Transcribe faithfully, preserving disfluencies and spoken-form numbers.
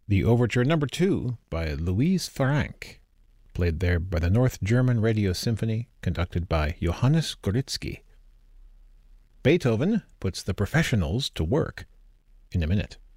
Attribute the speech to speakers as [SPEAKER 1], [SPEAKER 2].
[SPEAKER 1] The Overture Number two by Louise Franck, played there by the North German Radio Symphony, conducted by Johannes Gorizki. Beethoven puts the professionals to work in a minute.